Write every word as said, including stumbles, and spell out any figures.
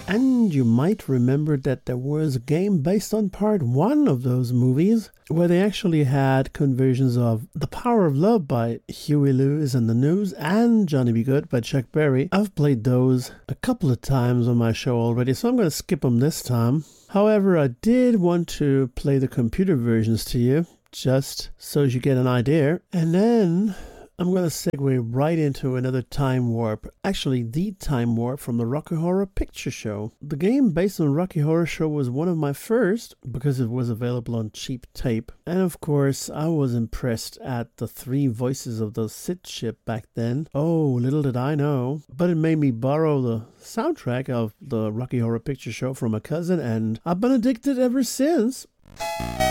And you might remember that there was a game based on part one of those movies, where they actually had conversions of The Power of Love by Huey Lewis and the News and Johnny B. Good by Chuck Berry. I've played those a couple of times on my show already, so I'm going to skip them this time. However, I did want to play the computer versions to you, just so you get an idea. And then I'm going to segue right into another time warp. Actually, the time warp from the Rocky Horror Picture Show. The game based on Rocky Horror Show was one of my first because it was available on cheap tape. And of course, I was impressed at the three voices of the Sid ship back then. Oh, little did I know. But it made me borrow the soundtrack of the Rocky Horror Picture Show from a cousin, and I've been addicted ever since.